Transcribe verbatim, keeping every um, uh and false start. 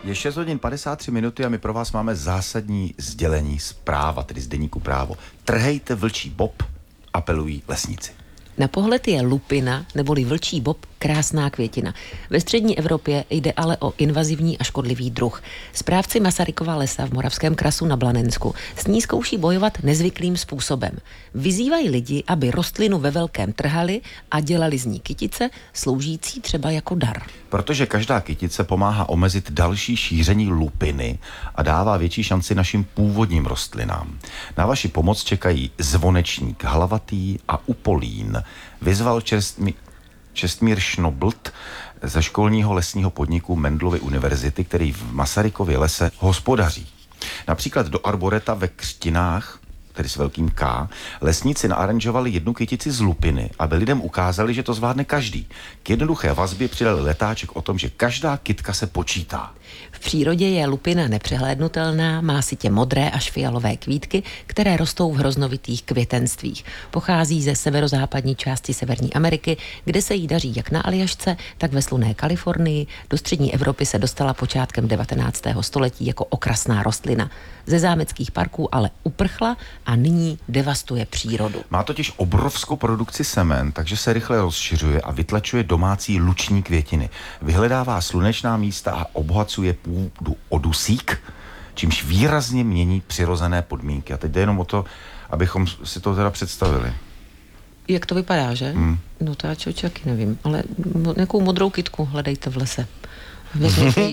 Je šest hodin padesát tři minuty a my pro vás máme zásadní sdělení z práva, tedy z deníku Právo. Trhejte vlčí bob, apelují lesníci. Na pohled je lupina, neboli vlčí bob, krásná květina. Ve střední Evropě jde ale o invazivní a škodlivý druh. Správci Masarykova lesa v Moravském Krasu na Blanensku s ní zkouší bojovat nezvyklým způsobem. Vyzývají lidi, aby rostlinu ve velkém trhali a dělali z ní kytice, sloužící třeba jako dar. Protože každá kytice pomáhá omezit další šíření lupiny a dává větší šanci našim původním rostlinám. Na vaši pomoc čekají zvonečník hlavatý a upolín. Vyzval čestmi Čestmír Šnoblt ze školního lesního podniku Mendlovy univerzity, který v Masarykově lese hospodaří. Například do arboreta ve Křtinách, tedy s velkým K, lesníci naaranžovali jednu kytici z lupiny, aby lidem ukázali, že to zvládne každý. K jednoduché vazbě přidali letáček o tom, že každá kytka se počítá. V přírodě je lupina nepřehlédnutelná, má sitě modré až fialové kvítky, které rostou v hroznovitých květenstvích. Pochází ze severozápadní části Severní Ameriky, kde se jí daří jak na Aljašce, tak ve slunné Kalifornii. Do střední Evropy se dostala počátkem devatenáctého století jako okrasná rostlina. Ze zámeckých parků ale uprchla a nyní devastuje přírodu. Má totiž obrovskou produkci semen, takže se rychle rozšiřuje a vytlačuje domácí luční květiny. Vyhledává slunečná místa a obohacuje půdu o dusík, čímž výrazně mění přirozené podmínky. A teď jde jenom o to, abychom si to teda představili. Jak to vypadá, že? Hmm. No to já člověk nevím, ale mo- nějakou modrou kytku hledejte v lese. Vezměte,